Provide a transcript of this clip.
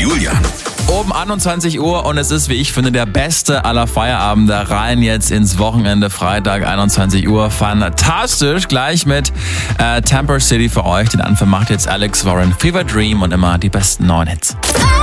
Julian. Oben 21 Uhr und es ist, wie ich finde, der beste aller Feierabende. Rein jetzt ins Wochenende, Freitag 21 Uhr. Fantastisch, gleich mit Temper City für euch. Den Anfang macht jetzt Alex Warren, Fever Dream und immer die besten neuen Hits.